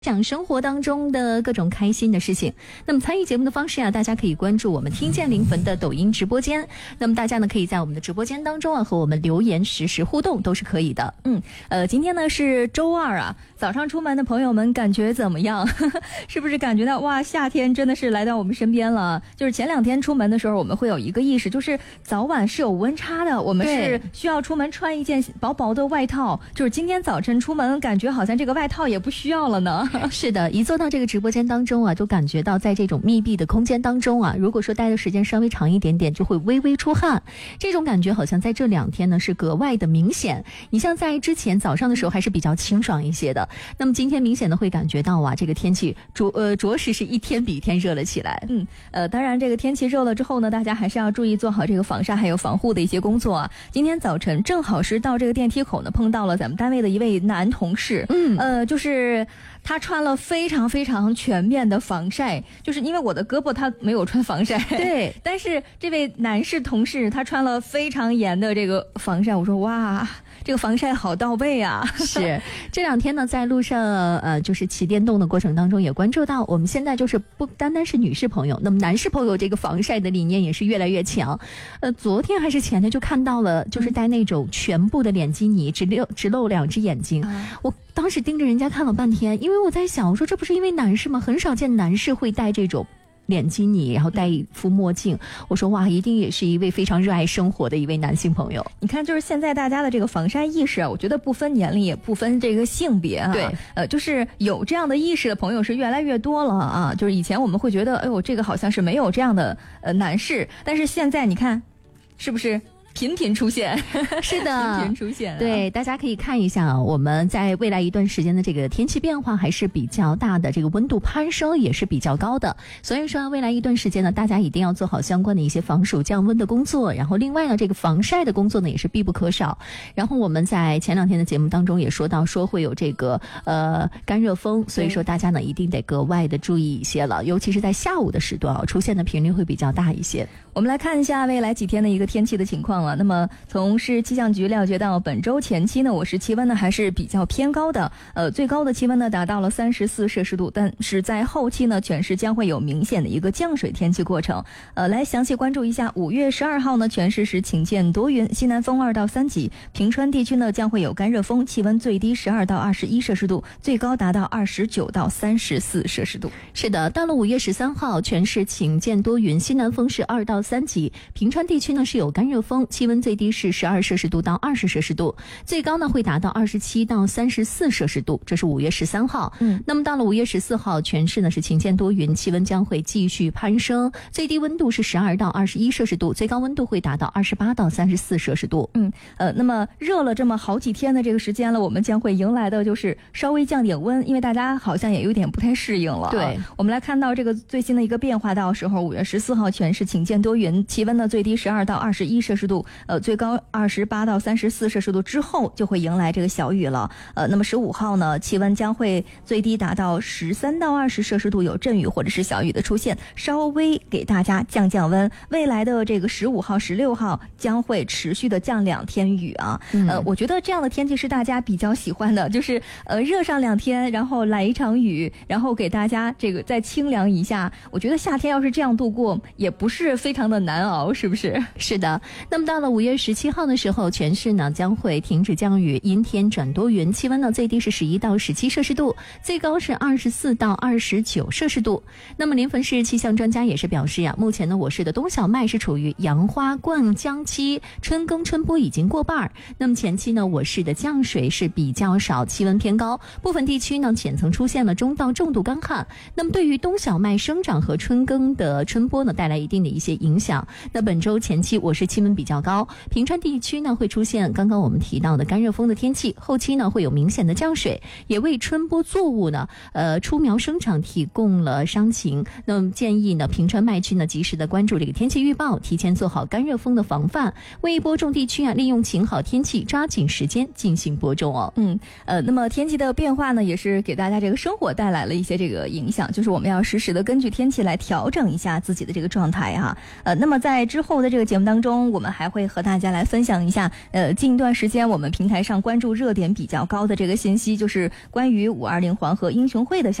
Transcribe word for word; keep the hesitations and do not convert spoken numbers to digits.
讲生活当中的各种开心的事情。那么参与节目的方式啊，大家可以关注我们听见临汾的抖音直播间。那么大家呢，可以在我们的直播间当中啊，和我们留言实时互动都是可以的。嗯，呃，今天呢是周二啊，早上出门的朋友们感觉怎么样？是不是感觉到哇，夏天真的是来到我们身边了？就是前两天出门的时候，我们会有一个意识，就是早晚是有温差的，我们是需要出门穿一件薄薄的外套。就是今天早晨出门，感觉好像这个外套也不需要了呢。是的，一坐到这个直播间当中啊，就感觉到在这种密闭的空间当中啊，如果说待的时间稍微长一点点，就会微微出汗。这种感觉好像在这两天呢是格外的明显。你像在之前早上的时候还是比较清爽一些的，那么今天明显的会感觉到啊，这个天气着呃着实是一天比一天热了起来。嗯，呃，当然这个天气热了之后呢，大家还是要注意做好这个防晒还有防护的一些工作啊。今天早晨正好是到这个电梯口呢，碰到了咱们单位的一位男同事，嗯，呃，就是他穿了非常非常全面的防晒，就是因为我的胳膊他没有穿防晒，对，但是这位男士同事他穿了非常严的这个防晒，我说哇，这个防晒好到位啊！是这两天呢，在路上呃，就是骑电动的过程当中，也关注到我们现在就是不单单是女士朋友，那么男士朋友这个防晒的理念也是越来越强。呃，昨天还是前天就看到了，就是戴那种全部的脸基尼，只露只露两只眼睛，嗯、我当时盯着人家看了半天，因为我在想，我说这不是因为男士吗？很少见男士会戴这种脸基尼，然后戴一副墨镜。我说哇，一定也是一位非常热爱生活的一位男性朋友。你看，就是现在大家的这个防晒意识啊，我觉得不分年龄，也不分这个性别啊。对，呃，就是有这样的意识的朋友是越来越多了啊。就是以前我们会觉得，哎呦，这个好像是没有这样的呃男士，但是现在你看，是不是？频频出现，是的，频频出现、啊。对，大家可以看一下啊，我们在未来一段时间的这个天气变化还是比较大的，这个温度攀升也是比较高的。所以说，未来一段时间呢，大家一定要做好相关的一些防暑降温的工作。然后，另外呢，这个防晒的工作呢也是必不可少。然后我们在前两天的节目当中也说到，说会有这个呃干热风，所以说大家呢一定得格外的注意一些了，尤其是在下午的时段啊，出现的频率会比较大一些。我们来看一下未来几天的一个天气的情况了。那么从市气象局了解到，本周前期呢，我市气温呢还是比较偏高的，呃，最高的气温呢达到了三十四摄氏度，但是在后期呢，全市将会有明显的一个降水天气过程。呃，来详细关注一下，五月十二号呢，全市是晴间多云，西南风二到三级，平川地区呢将会有干热风，气温最低十二到二十一摄氏度，最高达到二十九到三十四摄氏度。是的，到了五月十三号，全市晴间多云，西南风是二到三级，平川地区呢是有干热风，气温最低是十二摄氏度到二十摄氏度，最高呢会达到二十七到三十四摄氏度，这是五月十三号。嗯，那么到了五月十四号，全市呢是晴间多云，气温将会继续攀升，最低温度是十二到二十一摄氏度，最高温度会达到二十八到三十四摄氏度。嗯，呃，那么热了这么好几天的这个时间了，我们将会迎来的就是稍微降点温，因为大家好像也有点不太适应了。对，我们来看到这个最新的一个变化，到时候五月十四号全市晴间多云，气温呢最低十二到二十一摄氏度，呃，最高二十八到三十四摄氏度之后就会迎来这个小雨了。呃，那么十五号呢，气温将会最低达到十三到二十摄氏度，有阵雨或者是小雨的出现，稍微给大家降降温。未来的这个十五号、十六号将会持续的降两天雨啊。嗯、呃，我觉得这样的天气是大家比较喜欢的，就是呃热上两天，然后来一场雨，然后给大家这个再清凉一下。我觉得夏天要是这样度过，也不是非常的难熬，是不是？是的。那么到了五月十七号的时候，全市呢将会停止降雨，阴天转多云，气温呢最低是十一到十七摄氏度，最高是二十四到二十九摄氏度。那么临汾市气象专家也是表示呀、啊，目前呢我市的冬小麦是处于杨花灌浆期，春耕春播已经过半。那么前期呢我市的降水是比较少，气温偏高，部分地区呢浅层出现了中到重度干旱。那么对于冬小麦生长和春耕的春播呢带来一定的一些影响。那本周前期我市气温比较高，平川地区呢会出现刚刚我们提到的干热风的天气，后期呢会有明显的降水，也为春播作物呢呃出苗生长提供了商情。那么建议呢平川麦区呢及时的关注这个天气预报，提前做好干热风的防范，为播种地区啊利用晴好天气抓紧时间进行播种哦。嗯呃那么天气的变化呢也是给大家这个生活带来了一些这个影响，就是我们要实时的根据天气来调整一下自己的这个状态哈。呃那么在之后的这个节目当中，我们还会会和大家来分享一下，呃，近一段时间我们平台上关注热点比较高的这个信息，就是关于五二零黄河英雄会的